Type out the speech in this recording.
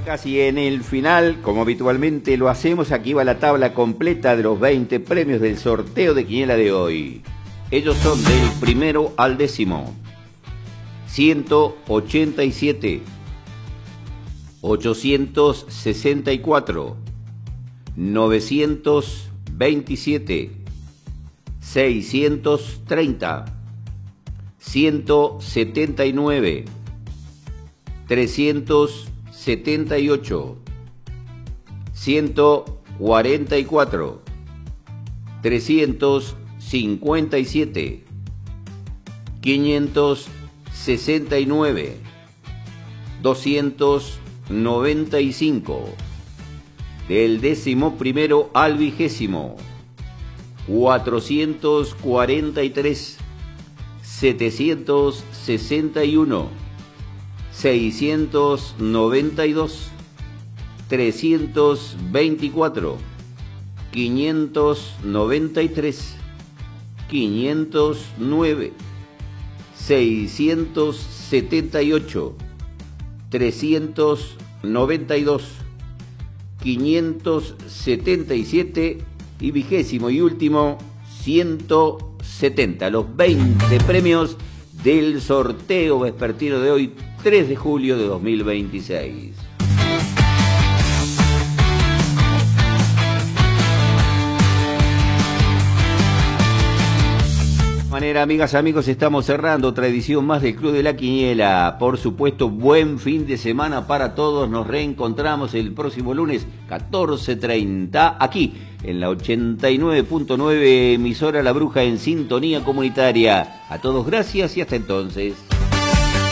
Casi en el final, como habitualmente lo hacemos, aquí va la tabla completa de los 20 premios del sorteo de quiniela de hoy. Ellos son del primero al décimo: 187, 864, 927, 630, 179, 378, 144, 357, 569, 295. Del 11º al 20º, 443, 761, 692, 324, 593, 509, 678, 392, 577 y 20º y último 170. Los 20 premios del sorteo vespertino de hoy, 3 de julio de 2026. De manera, amigas, amigos, estamos cerrando otra edición más del Club de la Quiniela. Por supuesto, buen fin de semana para todos. Nos reencontramos el próximo lunes 14:30 aquí en la 89.9 emisora La Bruja en sintonía comunitaria. A todos gracias y hasta entonces.